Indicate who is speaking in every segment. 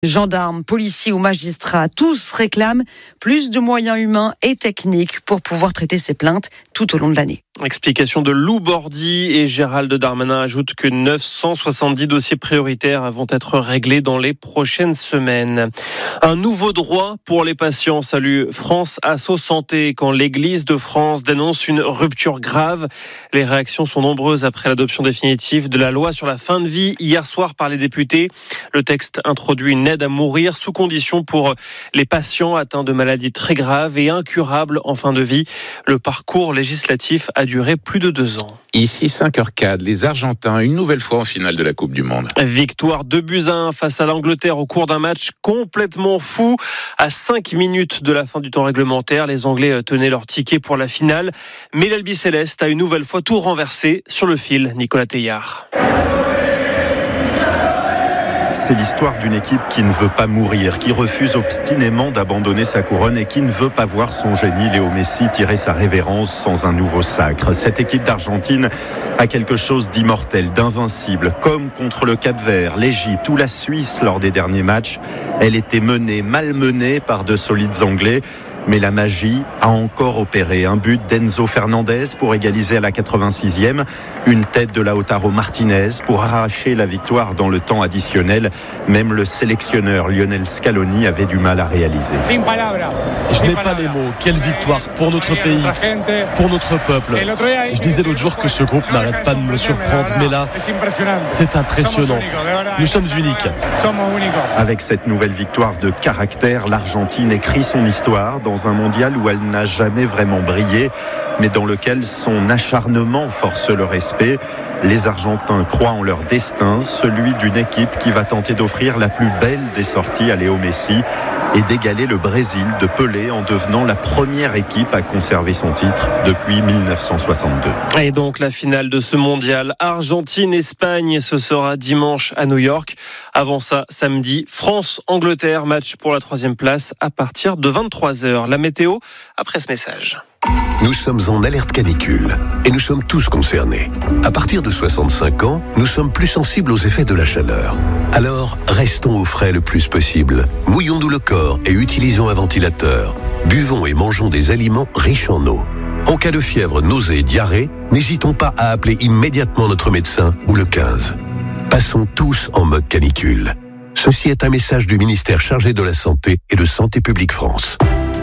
Speaker 1: Gendarmes, policiers ou magistrats, tous réclament plus de moyens humains et techniques pour pouvoir traiter ces plaintes tout au long de l'année.
Speaker 2: Explication de Lou Bordy et Gérald Darmanin ajoutent que 970 dossiers prioritaires vont être réglés dans les prochaines semaines. Un nouveau droit pour les patients, salue France Asso Santé quand l'Église de France dénonce une rupture grave. Les réactions sont nombreuses après l'adoption définitive de la loi sur la fin de vie hier soir par les députés. Le texte introduit une aide à mourir sous condition pour les patients atteints de maladies très graves et incurables en fin de vie. Le parcours législatif a duré plus de 2 ans.
Speaker 3: Ici 5h04, les Argentins, une nouvelle fois en finale de la Coupe du Monde.
Speaker 2: Victoire 2-1 face à l'Angleterre au cours d'un match complètement fou. À 5 minutes de la fin du temps réglementaire, les Anglais tenaient leur ticket pour la finale. Mais l'Albiceleste a une nouvelle fois tout renversé sur le fil. Nicolas Teillard.
Speaker 4: C'est l'histoire d'une équipe qui ne veut pas mourir, qui refuse obstinément d'abandonner sa couronne et qui ne veut pas voir son génie Léo Messi tirer sa révérence sans un nouveau sacre. Cette équipe d'Argentine a quelque chose d'immortel, d'invincible, comme contre le Cap-Vert, l'Égypte ou la Suisse lors des derniers matchs. Elle était menée, malmenée par de solides Anglais. Mais la magie a encore opéré. Un but d'Enzo Fernandez pour égaliser à la 86e. Une tête de Lautaro Martinez pour arracher la victoire dans le temps additionnel. Même le sélectionneur Lionel Scaloni avait du mal à réaliser.
Speaker 5: Je n'ai pas les mots. Quelle victoire pour notre pays, pour notre peuple. Je disais l'autre jour que ce groupe n'arrête pas de me surprendre. Mais là, c'est impressionnant. Nous sommes uniques.
Speaker 4: Avec cette nouvelle victoire de caractère, l'Argentine écrit son histoire dans un mondial où elle n'a jamais vraiment brillé, mais dans lequel son acharnement force le respect. Les Argentins croient en leur destin, celui d'une équipe qui va tenter d'offrir la plus belle des sorties à Léo Messi et d'égaler le Brésil de Pelé en devenant la première équipe à conserver son titre depuis 1962.
Speaker 2: Et donc la finale de ce mondial Argentine-Espagne, ce sera dimanche à New York. Avant ça, samedi, France-Angleterre, match pour la 3e place à partir de 23h. La météo, après ce message.
Speaker 6: Nous sommes en alerte canicule et nous sommes tous concernés. À partir de 65 ans, nous sommes plus sensibles aux effets de la chaleur. Alors, restons au frais le plus possible. Mouillons-nous le corps et utilisons un ventilateur. Buvons et mangeons des aliments riches en eau. En cas de fièvre, nausées et diarrhée, n'hésitons pas à appeler immédiatement notre médecin ou le 15. Passons tous en mode canicule. Ceci est un message du ministère chargé de la Santé et de Santé publique France.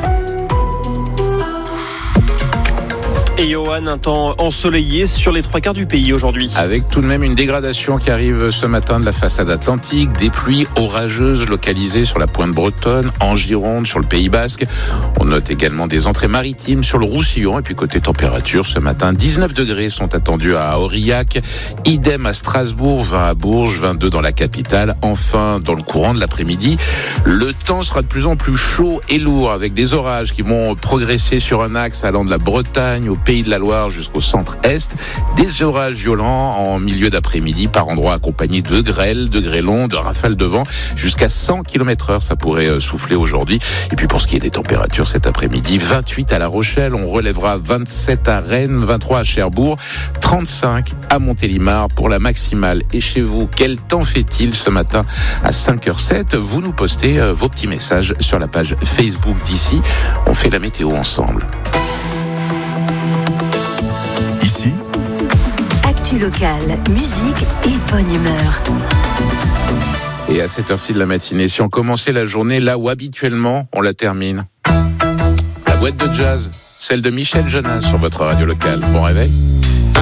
Speaker 2: Et Johan, un temps ensoleillé sur les 3/4 du pays aujourd'hui.
Speaker 3: Avec tout de même une dégradation qui arrive ce matin de la façade atlantique, des pluies orageuses localisées sur la pointe bretonne, en Gironde, sur le Pays Basque. On note également des entrées maritimes sur le Roussillon. Et puis côté température, ce matin, 19 degrés sont attendus à Aurillac, idem à Strasbourg, 20 à Bourges, 22 dans la capitale. Enfin, dans le courant de l'après-midi, le temps sera de plus en plus chaud et lourd avec des orages qui vont progresser sur un axe allant de la Bretagne au Pays de la Loire jusqu'au centre-est. Des orages violents en milieu d'après-midi, par endroits accompagnés de grêles, de grêlons, de rafales de vent. Jusqu'à 100 km/h, ça pourrait souffler aujourd'hui. Et puis pour ce qui est des températures cet après-midi, 28 à La Rochelle, on relèvera 27 à Rennes, 23 à Cherbourg, 35 à Montélimar pour la maximale. Et chez vous, quel temps fait-il ce matin à 5h07 ? Vous nous postez vos petits messages sur la page Facebook d'ici. On fait la météo ensemble.
Speaker 6: Ici,
Speaker 7: actu locale, musique et bonne humeur.
Speaker 3: Et à cette heure-ci de la matinée, si on commençait la journée là où habituellement on la termine. La boîte de jazz, celle de Michel Jonas sur votre radio locale. Bon réveil.